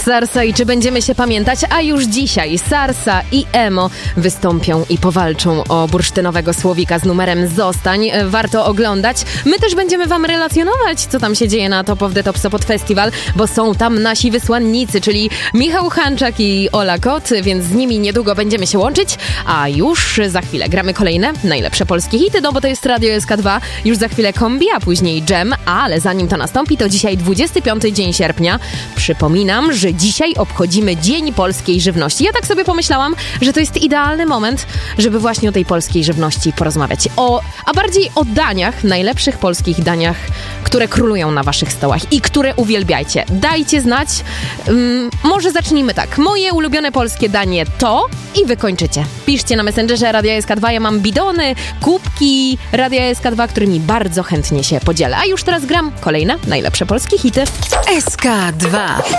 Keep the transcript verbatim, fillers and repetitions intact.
Sarsa i czy będziemy się pamiętać? A już dzisiaj Sarsa i Emo wystąpią i powalczą o bursztynowego słowika z numerem Zostań. Warto oglądać. My też będziemy wam relacjonować, co tam się dzieje na Top of the Top Sopot Festival, bo są tam nasi wysłannicy, czyli Michał Hanczak i Ola Kot, więc z nimi niedługo będziemy się łączyć, a już za chwilę gramy kolejne najlepsze polskie hity, no bo to jest Radio S K dwa, już za chwilę Kombi, a później Dżem, ale zanim to nastąpi, to dzisiaj dwudziesty piąty dzień sierpnia. Przypominam, że dzisiaj obchodzimy Dzień Polskiej Żywności. Ja tak sobie pomyślałam, że to jest idealny moment, żeby właśnie o tej polskiej żywności porozmawiać. O, a bardziej o daniach, najlepszych polskich daniach, które królują na waszych stołach i które uwielbiajcie. Dajcie znać. Um, może zacznijmy tak. Moje ulubione polskie danie to i wykończycie. Piszcie na Messengerze Radia S K dwa. Ja mam bidony, kubki Radia S K dwa, którymi bardzo chętnie się podzielę. A już teraz gram kolejne najlepsze polskie hity. S K dwa.